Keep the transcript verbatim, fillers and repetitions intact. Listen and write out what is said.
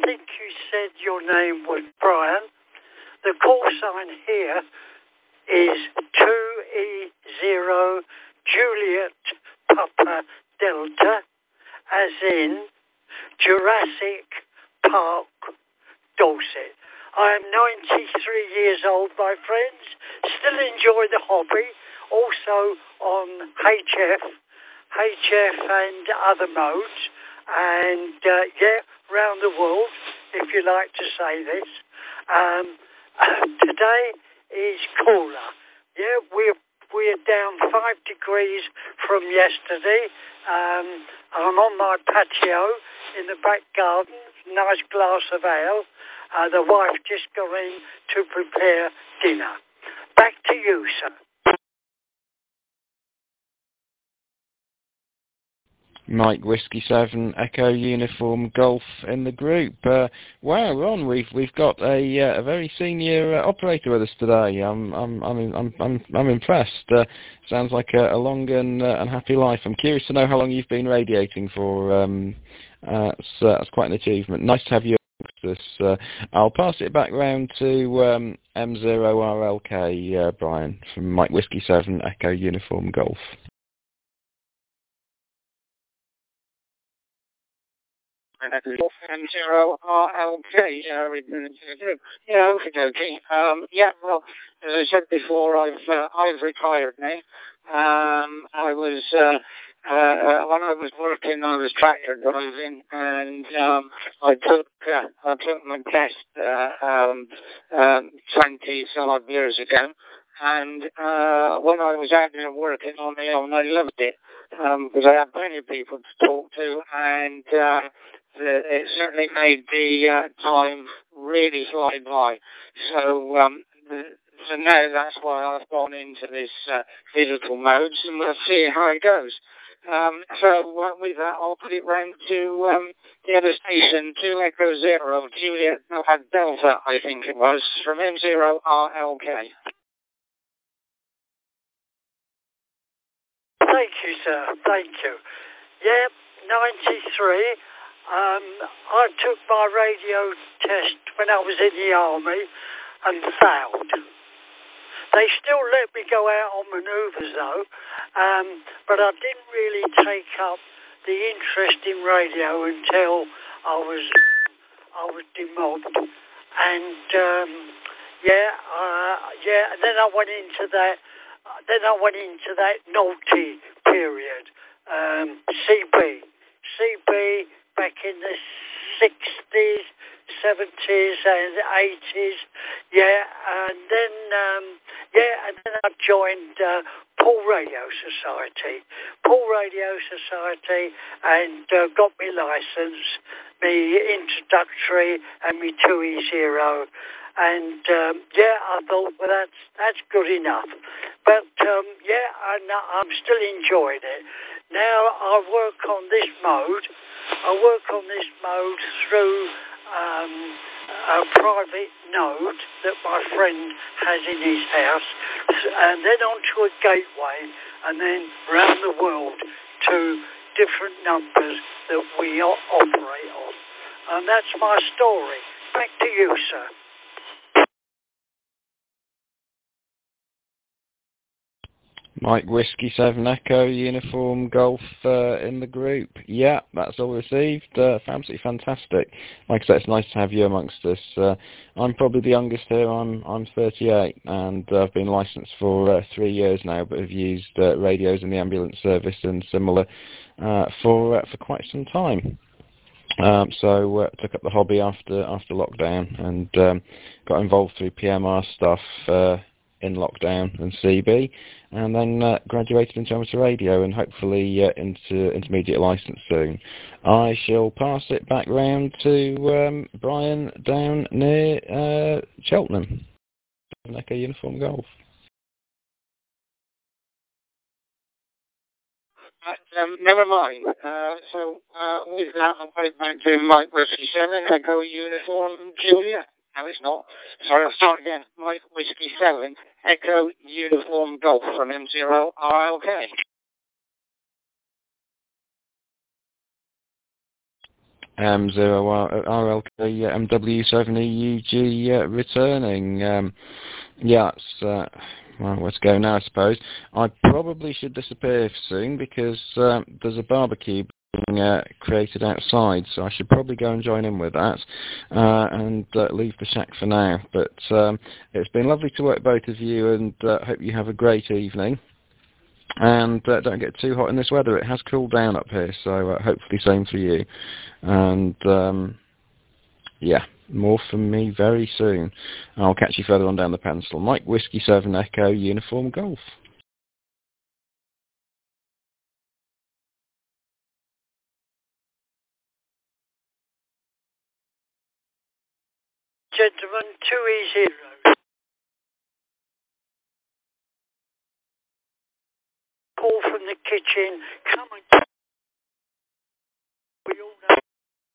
think you said your name was Brian. The call sign here is two E zero Juliet Papa Delta, as in Jurassic Park, Dorset. I am ninety-three years old, my friends. Still enjoy the hobby. Also on H F, H F and other modes. And, uh, yeah, round the world, if you like to say this. Um, today is cooler. Yeah, we're, we're down five degrees from yesterday. Um, I'm on my patio in the back garden, nice glass of ale. Uh, the wife just got in to prepare dinner. Back to you, sir. Mike Whiskey Seven Echo Uniform Golf in the group. Uh, wow, Ron, we've we've got a uh, a very senior uh, operator with us today. I'm I'm I'm I'm I'm, I'm impressed. Uh, sounds like a, a long and uh, and happy life. I'm curious to know how long you've been radiating for. Um, uh, so that's quite an achievement. Nice to have you amongst us. Uh, I'll pass it back round to um, M zero R L K, uh, Brian, from Mike Whiskey Seven Echo Uniform Golf. M zero R L K, uh, yeah, okay, okay. Um, yeah, well, as I said before, I've uh, I've retired now. Um, I was uh, uh, when I was working, I was tractor driving, and um, I took uh, I took my test uh, um, um, twenty some odd years ago, and uh, when I was out there working on my own, I loved it um, because I had plenty of people to talk to, and uh, it certainly made the uh, time really fly by. So, um, the, so now that's why I've gone into this uh, digital mode, and we'll see how it goes. Um, so uh, with that, I'll put it round to um, the other station, two Echo Zero, Juliet no, Delta, I think it was, from M zero R L K. Thank you, sir. Thank you. Yeah, ninety-three. Um, I took my radio test when I was in the army and failed. They still let me go out on manoeuvres though, um, but I didn't really take up the interest in radio until I was I was demobbed, and um, yeah, uh, yeah. And then I went into that. Then I went into that naughty period. Um, C B, C B. Back in the sixties, seventies and eighties, yeah, and then, um, yeah, and then I joined uh, Paul Radio Society, Paul Radio Society, and uh, got my licence, my introductory and my two E zero, and um, yeah, I thought, well, that's that's good enough, but um, yeah, I'm, I'm still enjoying it. Now I work on this mode. I work on this mode through um, a private node that my friend has in his house, and then onto a gateway, and then round the world to different numbers that we operate on. And that's my story. Back to you, sir. Mike Whiskey Seven Echo Uniform Golf uh, in the group. Yeah, that's all received. Uh, absolutely fantastic. Like I said, it's nice to have you amongst us. Uh, I'm probably the youngest here. I'm I'm thirty-eight, and uh, I've been licensed for uh, three years now, but have used uh, radios in the ambulance service and similar uh, for uh, for quite some time. Um, so uh, took up the hobby after after lockdown, and um, got involved through P M R stuff uh, in lockdown and C B, and then uh, graduated into amateur radio and hopefully uh, into intermediate license soon. I shall pass it back round to um, Brian down near uh, Cheltenham, Echo Uniform Golf. Uh, um, never mind. Uh, so, uh, with that, I'll put it back to Mike Whiskey seven, Echo Uniform Julia. No, it's not. Sorry, I'll start again. Mike Whiskey seven, Echo Uniform Golf from M zero R L K. M zero R L K M W seven E U G uh, returning. Um, yeah, it's, uh, well, let's go now, I suppose. I probably should disappear soon because um, there's a barbecue being uh, created outside, so I should probably go and join in with that uh, and uh, leave the shack for now. But um, it's been lovely to work with both of you, and uh, hope you have a great evening. And uh, don't get too hot in this weather. It has cooled down up here, so uh, hopefully same for you. And um, yeah, more from me very soon. I'll catch you further on down the pencil. Mike Whiskey seven Echo Uniform Golf. Gentlemen, two E zero. Call from the kitchen. Come and we all